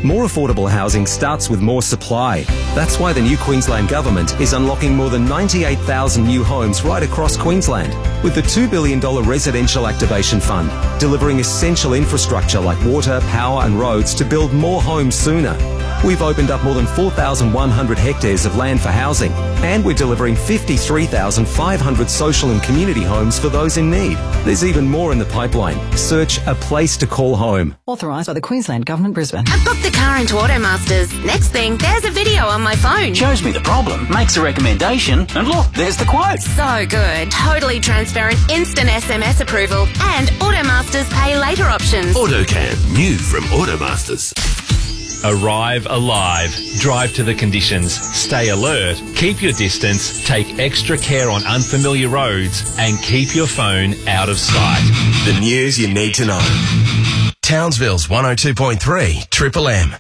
More affordable housing starts with more supply. That's why the new Queensland Government is unlocking more than 98,000 new homes right across Queensland, with the $2 billion Residential Activation Fund, delivering essential infrastructure like water, power and roads to build more homes sooner. We've opened up more than 4,100 hectares of land for housing, and we're delivering 53,500 social and community homes for those in need. There's even more in the pipeline. Search A Place to Call Home. Authorised by the Queensland Government, Brisbane. I've booked the car into Automasters. Next thing, there's a video on my phone. Shows me the problem, makes a recommendation, and look, there's the quote. So good. Totally transparent, instant SMS approval, and Automasters pay later options. AutoCam, new from Automasters. Arrive alive. Drive to the conditions. Stay alert. Keep your distance. Take extra care on unfamiliar roads. And keep your phone out of sight. The news you need to know. Townsville's 102.3 Triple M.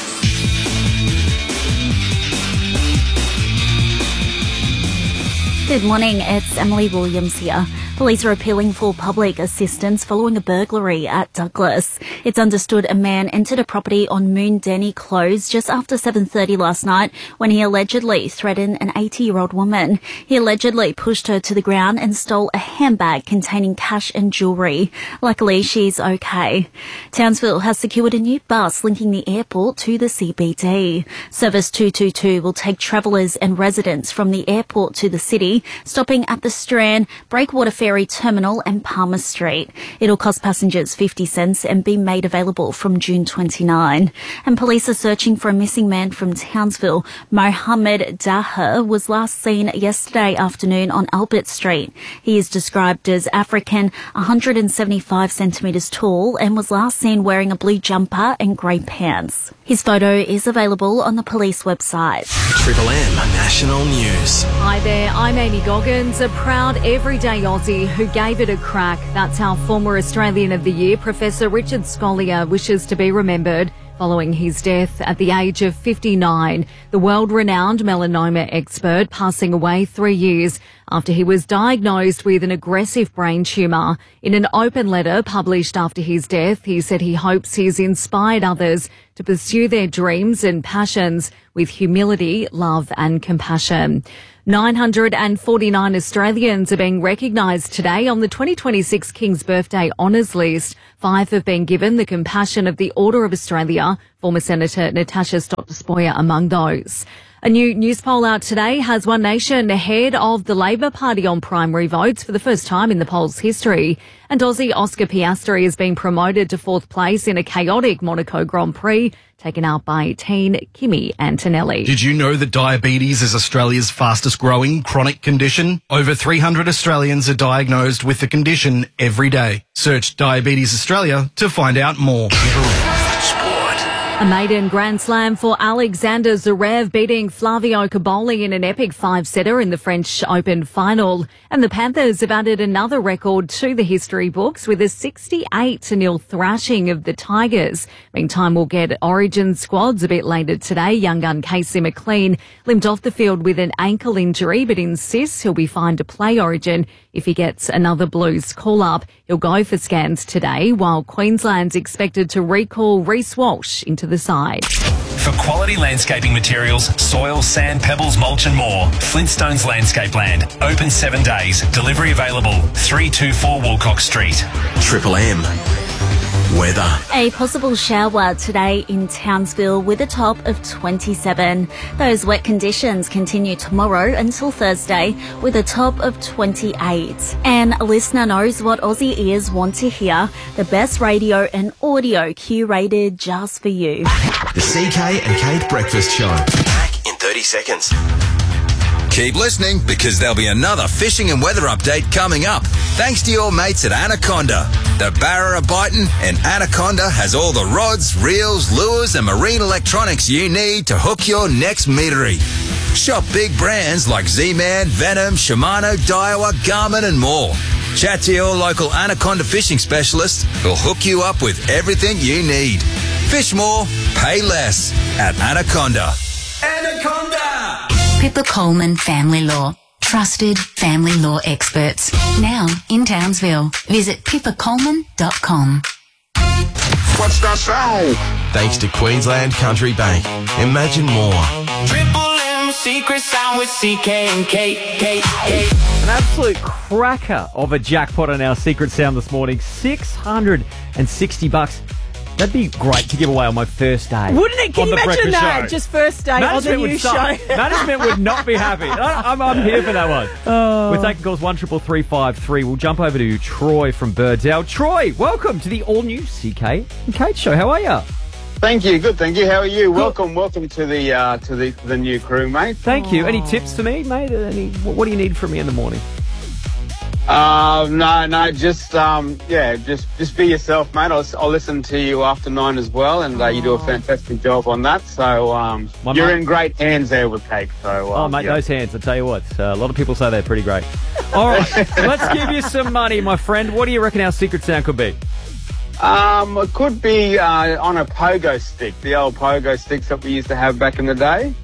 Good morning, it's Emily Williams here. Police are appealing for public assistance following a burglary at Douglas. It's understood a man entered a property on Moon Denny Close just after 7:30 last night when he allegedly threatened an 80-year-old woman. He allegedly pushed her to the ground and stole a handbag containing cash and jewellery. Luckily, she's okay. Townsville has secured a new bus linking the airport to the CBD. Service 222 will take travellers and residents from the airport to the city, stopping at the Strand, Breakwater Ferry Terminal and Palmer Street. It'll cost passengers 50 cents and be made available from June 29. And police are searching for a missing man from Townsville. Mohammed Daher was last seen yesterday afternoon on Albert Street. He is described as African, 175 centimetres tall, and was last seen wearing a blue jumper and grey pants. His photo is available on the police website. Triple M National News. Hi there, I'm Amy Goggins, a proud everyday Aussie who gave it a crack. That's how former Australian of the Year, Professor Richard Scolyer, wishes to be remembered following his death at the age of 59. The world-renowned melanoma expert passing away 3 years after he was diagnosed with an aggressive brain tumour. In an open letter published after his death, he said he hopes he's inspired others to pursue their dreams and passions with humility, love and compassion. 949 Australians are being recognised today on the 2026 King's Birthday Honours List. 5 have been given the Compassion of the Order of Australia, former Senator Natasha Stott-Despoja among those. A new news poll out today has One Nation ahead of the Labor Party on primary votes for the first time in the poll's history. And Aussie Oscar Piastri has been promoted to 4th place in a chaotic Monaco Grand Prix, taken out by teen Kimi Antonelli. Did you know that diabetes is Australia's fastest growing chronic condition? Over 300 Australians are diagnosed with the condition every day. Search Diabetes Australia to find out more. A maiden Grand Slam for Alexander Zverev, beating Flavio Cobolli in an epic 5-setter in the French Open final. And the Panthers have added another record to the history books with a 68-0 thrashing of the Tigers. Meantime, we'll get Origin squads a bit later today. Young gun Casey McLean limped off the field with an ankle injury, but insists he'll be fine to play Origin if he gets another Blues call-up. He'll go for scans today, while Queensland's expected to recall Reece Walsh into the side. For quality landscaping materials, soil, sand, pebbles, mulch and more, Flintstones Landscape Land. Open 7 days. Delivery available. 324 Wilcox Street. Triple M. Weather. A possible shower today in Townsville with a top of 27. Those wet conditions continue tomorrow until Thursday with a top of 28. And a listener knows what Aussie ears want to hear. The best radio and audio curated just for you. The CK and Kate Breakfast Show. Back in 30 seconds. Keep listening because there'll be another fishing and weather update coming up. Thanks to your mates at Anaconda. The barra are biting and Anaconda has all the rods, reels, lures and marine electronics you need to hook your next meatery. Shop big brands like Z-Man, Venom, Shimano, Daiwa, Garmin and more. Chat to your local Anaconda fishing specialist who'll hook you up with everything you need. Fish more, pay less at Anaconda. Anaconda! Pippa Coleman Family Law. Trusted family law experts. Now in Townsville. Visit pippacoleman.com. What's that sound? Thanks to Queensland Country Bank. Imagine more. Triple M secret sound with CK and K. An absolute cracker of a jackpot on our secret sound this morning. $660. That'd be great to give away on my first day. Wouldn't it? Can you imagine that? Show. Just first day on the new show. Management would not be happy. I'm here for that one. We're taking calls 13353. We'll jump over to Troy from Birdsdale. Troy, welcome to the all-new CK and Kate show. How are you? Thank you. Good, thank you. How are you? Welcome to the new crew, mate. Thank you. Any tips for me, mate? What do you need from me in the morning? No, just be yourself, mate. I'll listen to you after 9 as well, and you do a fantastic job on that. So you're in great hands there with Kate. So mate, those hands, I tell you what, a lot of people say they're pretty great. All right, let's give you some money, my friend. What do you reckon our secret sound could be? It could be on a pogo stick, the old pogo sticks that we used to have back in the day.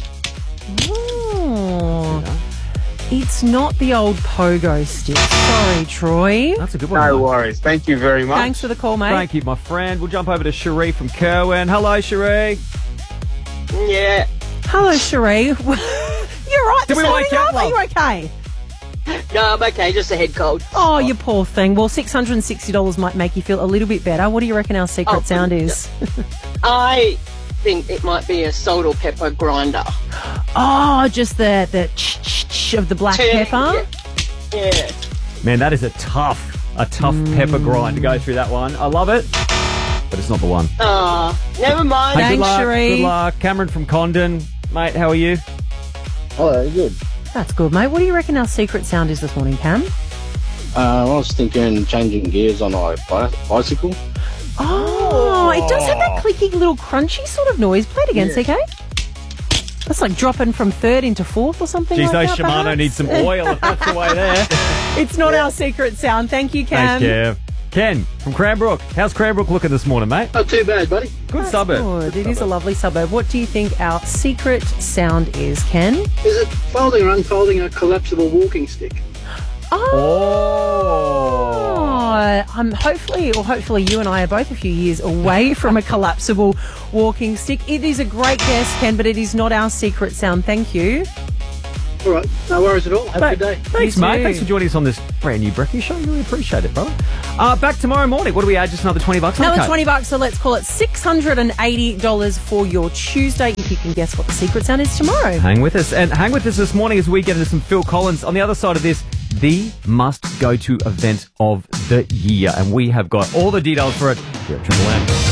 It's not the old pogo stick. Sorry, Troy. That's a good one. No worries. Thank you very much. Thanks for the call, mate. Thank you, my friend. We'll jump over to Cherie from Kerwin. Hello, Cherie. Yeah. Hello, Cherie. You're right. Did we wake up? Are you okay? No, I'm okay. Just a head cold. Oh, you poor thing. Well, $660 might make you feel a little bit better. What do you reckon our secret sound is? I think it might be a salt or pepper grinder. Oh, just the ch of the black pepper? Yeah. Man, that is a tough pepper grind to go through that one. I love it, but it's not the one. Never mind. Hey, Thanks, Cherie. Good luck. Cameron from Condon. Mate, how are you? Oh, good. That's good, mate. What do you reckon our secret sound is this morning, Cam? I was thinking changing gears on a bicycle. Oh, it does have that clicky little crunchy sort of noise. Play it again, CK. That's like dropping from third into fourth or something Geez, like those that. Shimano need some oil if that's the way there. It's not our secret sound. Thank you, Cam. Thanks, Kev. Ken from Cranbrook. How's Cranbrook looking this morning, mate? Not too bad, buddy. Good suburb. Good. It is a lovely suburb. What do you think our secret sound is, Ken? Is it folding or unfolding a collapsible walking stick? Hopefully you and I are both a few years away from a collapsible walking stick. It is a great guess, Ken, but it is not our secret sound. Thank you. All right, no worries at all. Have a good day. Thanks, mate. Thanks for joining us on this brand new breakfast show. Really appreciate it, brother. Back tomorrow morning. What do we add? Just another $20? Another $20, so let's call it $680 for your Tuesday, if you can guess what the secret sound is tomorrow. Hang with us. And hang with us this morning as we get into some Phil Collins. On the other side of this, the must-go-to event of the year. And we have got all the details for it here at Triple M.